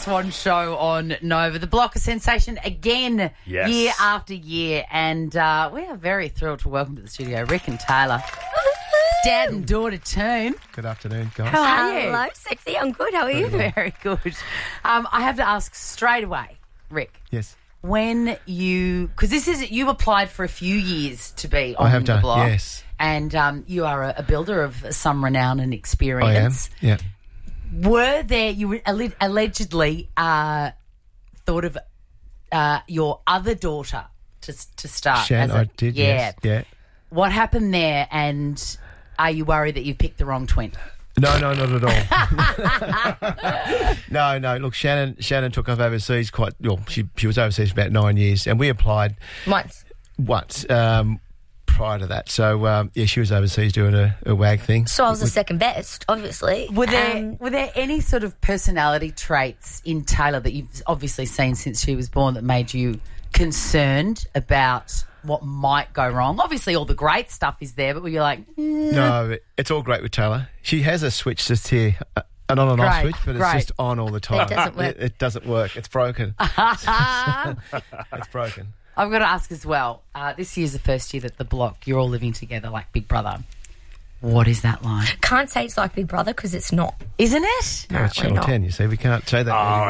Swan Show on Nova. The Block of Sensation again, year after year. And we are very thrilled to welcome to the studio Rick and Taylor. Dad and daughter Toon. Good afternoon, guys. How are you? Hello, sexy. I'm good. How are you? Very good. I have to ask straight away, Rick. Yes. When you... Because you applied for a few years to be on I have the done, Block. yes. And you are a builder of some renown and experience. I am, yeah. Were there, you allegedly thought of your other daughter to start? Shan, I did, yes. Yeah. What happened there, and are you worried that you've picked the wrong twin? No, not at all. No. Look, Shannon took off overseas quite... Well, she was overseas for about 9 years, and we applied... Once. Prior to that. So, she was overseas doing a WAG thing. So I was the second best, obviously. Were there any sort of personality traits in Taylor that you've obviously seen since she was born that made you concerned about what might go wrong? Obviously, all the great stuff is there, but were you like... No, it's all great with Taylor. She has a switch just here, an on and off switch, but it's just on all the time. It doesn't work. It doesn't work. It's broken. It's broken. I've got to ask as well, this year's the first year that the Block, you're all living together like Big Brother. What is that like? Can't say it's like Big Brother because it's not. Isn't it? No, it's Channel 10, you see. We can't say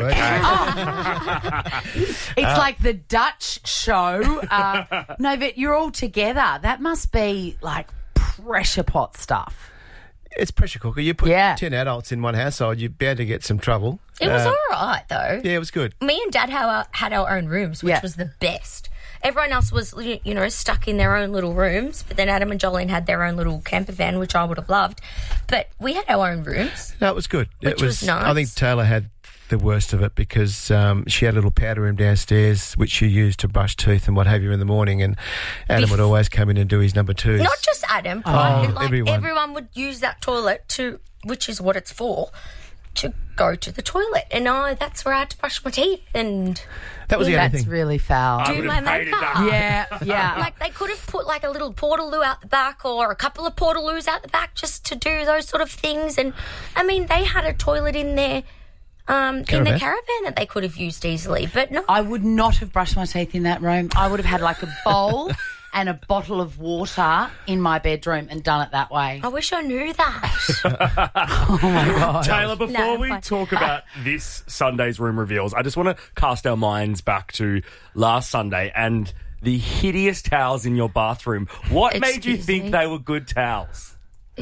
that. It's like the Dutch show. No, but you're all together. That must be like pressure pot stuff. It's pressure cooker. You put 10 adults in one household, you're bound to get some trouble. It was all right, though. Yeah, it was good. Me and Dad had our own rooms, which was the best. Everyone else was, stuck in their own little rooms, but then Adam and Jolene had their own little camper van, which I would have loved. But we had our own rooms. No, it was good. Which was nice. I think Taylor had the worst of it because she had a little powder room downstairs which she used to brush teeth and what have you in the morning, and Adam would always come in and do his number twos. Not just Adam. Everyone would use that toilet which is what it's for, to go to the toilet. And that's where I had to brush my teeth and... That was the only That's thing. really foul. Do my makeup. Yeah. Like they could have put like a little portaloo out the back or a couple of portaloos out the back just to do those sort of things. And I mean, they had a toilet in their in the caravan that they could have used easily, but no. I would not have brushed my teeth in that room. I would have had like a bowl and a bottle of water in my bedroom and done it that way. I wish I knew that. Oh my God. Taylor, before we talk about this Sunday's room reveals, I just want to cast our minds back to last Sunday and the hideous towels in your bathroom. What made you think they were good towels?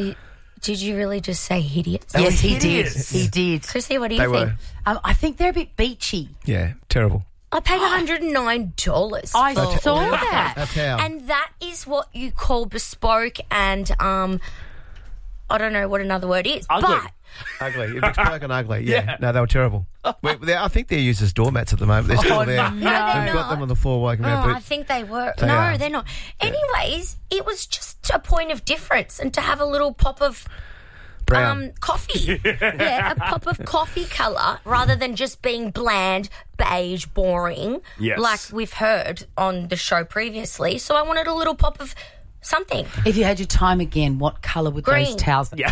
Did you really just say hideous? Yes, he hideous. did. He did. Chrissy, what do you They think? were. I think they're a bit beachy. Yeah, terrible. I paid $109 I for saw all of that. A towel. And that is what you call bespoke and, I don't know what another word is. Ugly. But Ugly. It looks broken ugly. Yeah. No, they were terrible. I think they're used as doormats at the moment. They're still there. no. We've got them on the floor walking around. I think they were. They are. They're not. Anyways, it was just a point of difference and to have a little pop of Brown. coffee. A pop of coffee colour rather than just being bland, beige, boring, like we've heard on the show previously. So I wanted a little pop of something. If you had your time again, what colour would those Green. towels be? But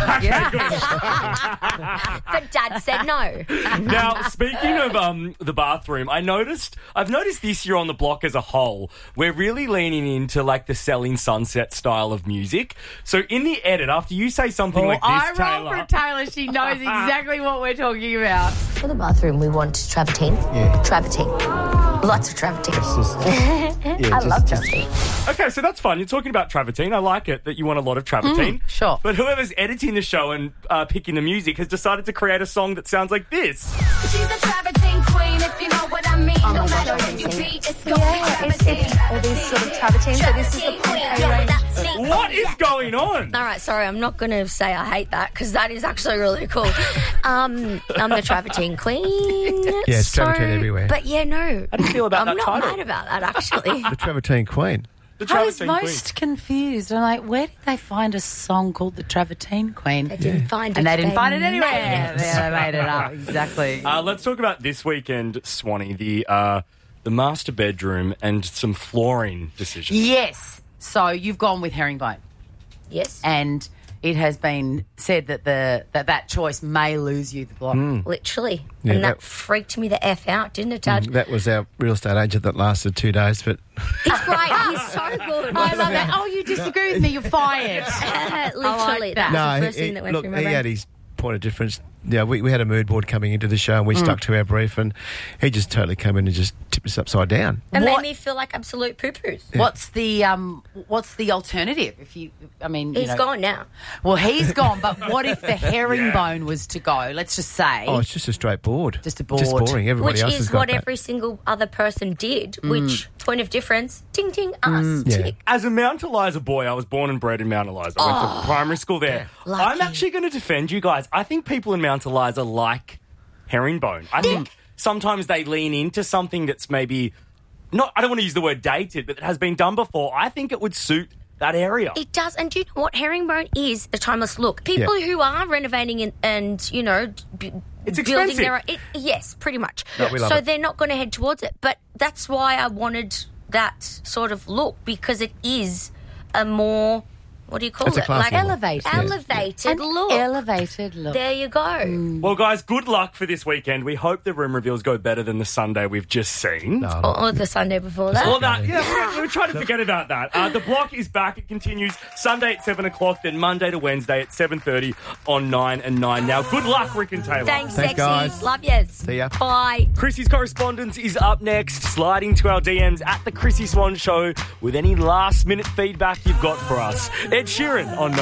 Dad said no. Now, speaking of the bathroom, I've noticed this year on the Block as a whole, we're really leaning into like the Selling Sunset style of music. So in the edit, after you say something like this, I Taylor... roll for Taylor. She knows exactly what we're talking about. For the bathroom, we want travertine. Yeah. Travertine. Lots of travertine. I love travertine. Okay, so that's fun. You're talking about travertine. I like it that you want a lot of travertine. Sure. But whoever's editing the show and picking the music has decided to create a song that sounds like this. She's a travertine queen, if you know what I mean. No matter when you be, it's gonna be travertine. All these sort of travertine. So this is the Pompeii range. What is going on? All right, sorry, I'm not going to say I hate that because that is actually really cool. I'm the travertine queen. Yeah, it's travertine everywhere. But yeah, no. How do you feel about I'm that not title? mad about that, actually. The Travertine Queen. The I was travertine most confused. I'm like, where did they find a song called The Travertine Queen? They didn't find it. And they didn't find it anywhere. made it. Yeah, they made it up. Exactly. Let's talk about this weekend, Swanee, the master bedroom and some flooring decisions. Yes. So you've gone with herringbone. Yes. And it has been said that that choice may lose you the block. Literally. Yeah, and that freaked me the F out, didn't it, Dad? That was our real estate agent that lasted 2 days, but... It's great. He's so good. I love that. Oh, you disagree with me, you're fired. Literally. That was the first thing that went through my brain. He had his point of difference. Yeah, we had a mood board coming into the show and we stuck to our brief, and he just totally came in and just tipped us upside down. And made me feel like absolute poo-poos. Yeah. What's the alternative? He's gone now. Well, he's gone, but what if the herringbone was to go? Let's just say. Oh, it's just a straight board. Just a board. Just boring. Everybody else has got Which is what every single other person did, which, point of difference, ting, ting, us, tick. As a Mount Eliza boy, I was born and bred in Mount Eliza. I went to primary school there. Lucky. I'm actually going to defend you guys. I think people in Mount Eliza like herringbone. I think sometimes they lean into something that's maybe not, I don't want to use the word dated, but it has been done before. I think it would suit that area. It does. And do you know what? Herringbone is the timeless look. People who are renovating and you know, it's building expensive. yes, pretty much. No, we love so it. they're not going to head towards it. But that's why I wanted that sort of look, because it is a more, what do you call It's a it? classy look. Elevated look. Elevated look. There you go. Well, guys, good luck for this weekend. We hope the room reveals go better than the Sunday we've just seen. Or the Sunday before that. Well, we're trying to forget about that. The block is back. It continues Sunday at 7 o'clock, then Monday to Wednesday at 7:30 on 9 and 9. Now, good luck, Rick and Taylor. Thanks, Thanks, sexies. guys. Love yous. See ya. Bye. Chrissy's correspondence is up next. Sliding to our DMs at The Chrissy Swan Show with any last-minute feedback you've got for us. Ed Sheeran on